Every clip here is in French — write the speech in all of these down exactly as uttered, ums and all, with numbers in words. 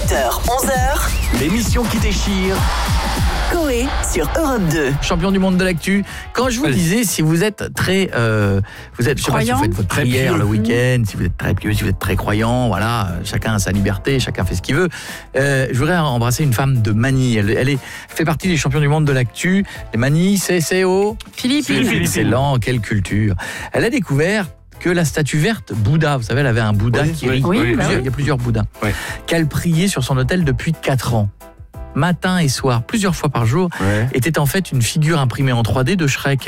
huit heures, onze heures, l'émission qui déchire. Coé sur Europe deux. Champion du monde de l'actu. Quand je vous disais, si vous êtes très... Euh, vous êtes, je sais pas si vous faites votre prière le week-end, si vous êtes très pieux, si vous êtes très croyant, voilà, chacun a sa liberté, chacun fait ce qu'il veut. Euh, je voudrais embrasser une femme de Manille. Elle, elle, est, elle fait partie des champions du monde de l'actu. Les Manille, c'est, c'est au... Philippines. Excellent, quelle culture. Elle a découvert que la statue verte Bouddha, vous savez, elle avait un Bouddha oui, qui oui, rit. oui, Il y a bah plusieurs- oui. il y a plusieurs Bouddhas. Oui. Qu'elle priait sur son hôtel depuis quatre ans. Matin et soir, plusieurs fois par jour, Ouais. était en fait une figure imprimée en trois D de Shrek.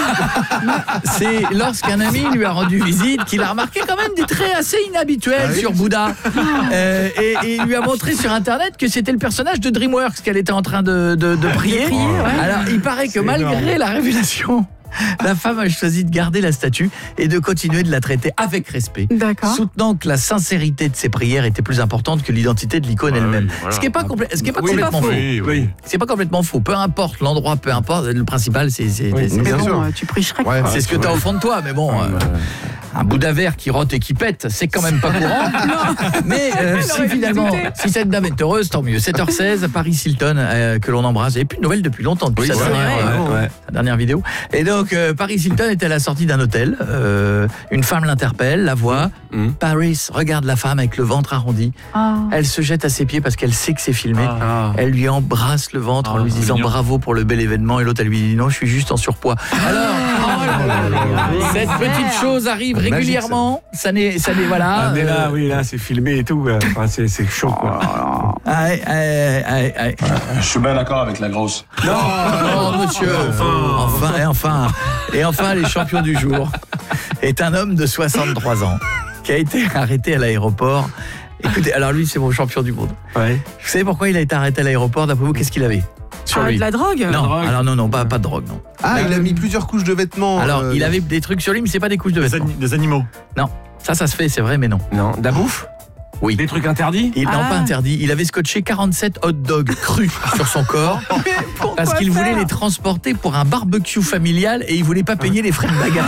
C'est lorsqu'un ami lui a rendu visite qu'il a remarqué quand même des traits assez inhabituels Ah oui. sur Bouddha. Euh, et, et il lui a montré sur internet que c'était le personnage de DreamWorks qu'elle était en train de, de, de prier. Alors il paraît que C'est malgré énorme. la révélation, la femme a choisi de garder la statue et de continuer de la traiter avec respect. D'accord. Soutenant que la sincérité de ses prières était plus importante que l'identité de l'icône Ah elle-même. oui, voilà. Ce qui n'est pas, complè- ce qui est pas Oui, complètement faux. oui, oui. C'est pas complètement faux. Peu importe l'endroit, peu importe. Le principal, c'est c'est- Oui, c'est- Mais bien bon, sûr. euh, tu pries Shrek. Ouais, quoi. c'est ce que tu as au fond de toi. Mais bon, euh, un Bouddha vert qui rote et qui pète, c'est quand même pas courant. Mais euh, Elle si aurait finalement, hésité. si cette dame est heureuse, tant mieux. sept heures seize, Paris Hilton, euh, que l'on embrasse. Et puis une nouvelle depuis longtemps, depuis Oui, sa, c'est dernière, vrai, euh, ouais, ouais. sa dernière vidéo. Et donc, euh, Paris Hilton était à la sortie d'un hôtel. Euh, une femme l'interpelle, la voit. Mhm. Paris regarde la femme avec le ventre arrondi. Ah. Elle se jette à ses pieds parce qu'elle sait que c'est filmé. Ah. Elle lui embrasse le ventre en Ah, lui c'est disant mignon. bravo pour le bel événement. Et l'autre, elle lui dit non, je suis juste en surpoids. Alors, oh là là là là. Cette petite chose arrive Magique, régulièrement. Ça n'est, ça n'est, voilà. Ah, mais là, euh, oui, là, c'est filmé et tout. euh, Enfin, c'est, c'est chaud, quoi. aïe, aïe, aïe, aïe. Je suis bien d'accord avec la grosse. Non, non, monsieur. Enfin, et enfin, et enfin, les champions du jour est un homme de soixante-trois ans qui a été arrêté à l'aéroport. Écoutez, alors lui, c'est mon champion du monde. Ouais. Vous savez pourquoi il a été arrêté à l'aéroport? D'après vous, qu'est-ce qu'il avait sur Ah, lui? de la drogue. Non, drogue. alors non, non, pas, pas de drogue, non. Ah, il a mis plusieurs couches de vêtements. Alors, euh, il avait des trucs sur lui, mais c'est pas des couches de Des, vêtements. ani- des animaux. Non, ça, ça se fait, c'est vrai, mais non. Non. De la bouffe. Oui. Des trucs interdits. Il n'a Ah. pas interdit. Il avait scotché quarante-sept hot dogs crus sur son corps parce qu'il voulait les transporter pour un barbecue familial et il voulait pas payer les frais de bagage.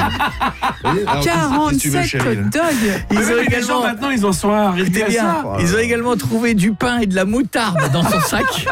oui, alors, qu'est-ce que tu veux, quarante-sept chérie, là hot dogs. Ils Mais ont oui, les gens, également, maintenant, ils en sont arrivés écoutez à bien, ça. ils ont également trouvé du pain et de la moutarde dans son sac.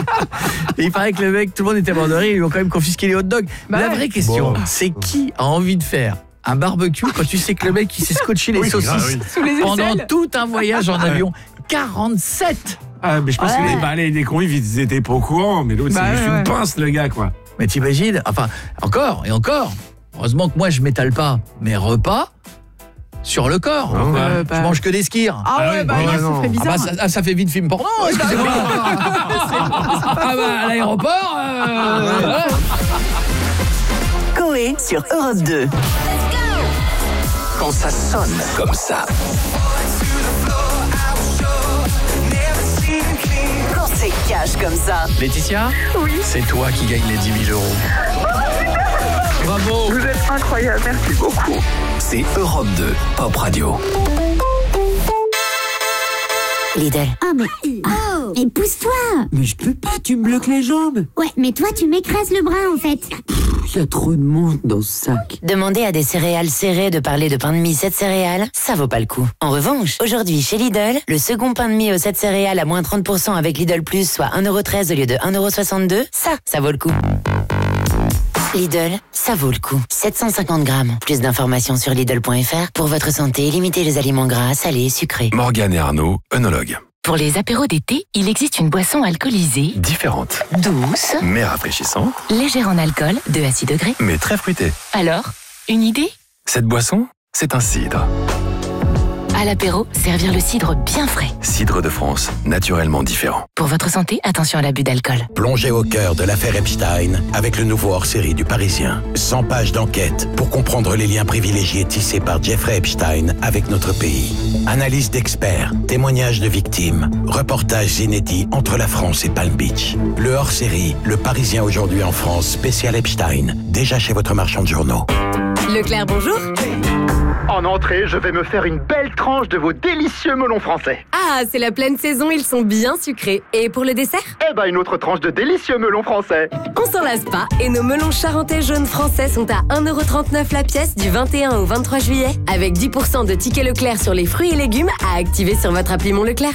Et il paraît que le mec, tout le monde était mort de rire, ils lui ont quand même confisqué les hot dogs. Bah la ouais. vraie question, Bon. c'est qui a envie de faire un barbecue quand tu sais que le mec il s'est scotché les Oui, saucisses ah oui. Sous les pendant aisselles. tout un voyage en avion? quarante-sept. Ah, mais je pense Ouais. que les, bah, les, les convives, ils étaient pas au courant. Mais l'autre, Bah, c'est juste ouais, une ouais. pince, le gars, quoi. Mais t'imagines, enfin, encore et encore. Heureusement que moi, je m'étale pas mes repas sur le corps. Ah, Euh, Je bah- mange que des skirs. Ah ouais, ouais, bah ouais, là, ça non. ferait Ah bizarre. bah, ça, ah, ça fait vite film porno, excusez-moi. Ah bah, à l'aéroport. euh, voilà. Coé sur Europe deux. Quand ça sonne comme ça. Quand c'est cash comme ça. Laetitia, oui. C'est toi qui gagne les dix mille euros. Bravo. Vous êtes incroyable, merci beaucoup. C'est Europe deux, Pop Radio. Lidl. Oh, mais... Oh Et pousse-toi. Mais je peux pas, tu me bloques les jambes. Ouais, mais toi, tu m'écrases le bras, en fait. Il y a trop de monde dans ce sac. Demander à des céréales serrées de parler de pain de mie sept céréales, ça vaut pas le coup. En revanche, aujourd'hui chez Lidl, le second pain de mie aux sept céréales à moins trente pour cent avec Lidl Plus, soit un euro treize au lieu de un euro soixante-deux, ça, ça vaut le coup. Lidl, ça vaut le coup. sept cent cinquante grammes. Plus d'informations sur Lidl point F R. Pour votre santé, limitez les aliments gras, salés et sucrés. Morgane et Arnaud, œnologues. Pour les apéros d'été, il existe une boisson alcoolisée, Différentes, douce, mais rafraîchissantes, légère en alcool, de à six degrés. mais très fruitées. Alors, une idée? Cette boisson, c'est un cidre. À l'apéro, servir le cidre bien frais. Cidre de France, naturellement différent. Pour votre santé, attention à l'abus d'alcool. Plongez au cœur de l'affaire Epstein avec le nouveau hors-série du Parisien. cent pages d'enquête pour comprendre les liens privilégiés tissés par Jeffrey Epstein avec notre pays. Analyse d'experts, témoignages de victimes, reportages inédits entre la France et Palm Beach. Le hors-série, le Parisien aujourd'hui en France, spécial Epstein, déjà chez votre marchand de journaux. Leclerc, bonjour. En entrée, je vais me faire une belle tranche de vos délicieux melons français. Ah, c'est la pleine saison, ils sont bien sucrés. Et pour le dessert? Eh ben, une autre tranche de délicieux melons français. On s'en lasse pas et nos melons charentais jaunes français sont à un euro trente-neuf la pièce du vingt et un au vingt-trois juillet. Avec dix pour cent de tickets Leclerc sur les fruits et légumes à activer sur votre appli Mon Leclerc.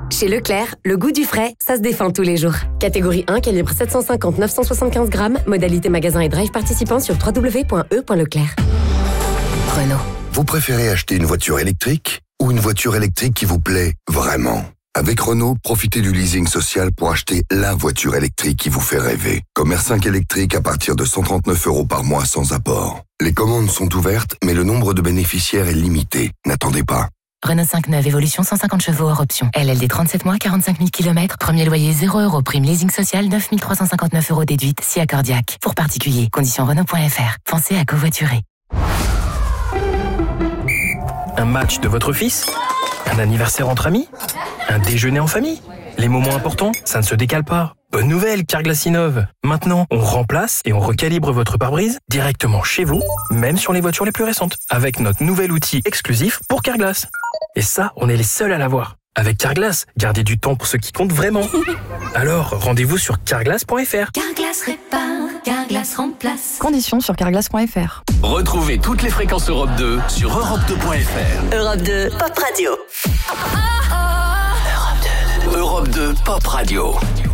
Chez Leclerc, le goût du frais, ça se défend tous les jours. Catégorie un, calibre sept cent cinquante neuf cent soixante-quinze grammes, modalité magasin et drive participant sur w w w point e point leclerc. Renault. Vous préférez acheter une voiture électrique ou une voiture électrique qui vous plaît vraiment ? Avec Renault, profitez du leasing social pour acheter la voiture électrique qui vous fait rêver. Comme R cinq électrique à partir de cent trente-neuf euros par mois sans apport. Les commandes sont ouvertes, mais le nombre de bénéficiaires est limité. N'attendez pas. Renault cinq neuf, évolution cent cinquante chevaux hors option. L L D trente-sept mois, quarante-cinq mille kilomètres. Premier loyer zéro euros. Prime leasing social neuf mille trois cent cinquante-neuf euros déduite. Si accordiaque. Pour particuliers. Conditions Renault point F R. Pensez à covoiturer. Un match de votre fils ? Un anniversaire entre amis ? Un déjeuner en famille ? Les moments importants, ça ne se décale pas. Bonne nouvelle, Carglass innove. Maintenant, on remplace et on recalibre votre pare-brise directement chez vous, même sur les voitures les plus récentes, avec notre nouvel outil exclusif pour Carglass. Et ça, on est les seuls à l'avoir. Avec Carglass, gardez du temps pour ce qui compte vraiment. Alors, rendez-vous sur carglass point F R. Carglass répare, Carglass remplace. Conditions sur carglass point F R. Retrouvez toutes les fréquences Europe deux sur europe deux point F R. Europe deux, Pop Radio. Europe deux, Pop Radio.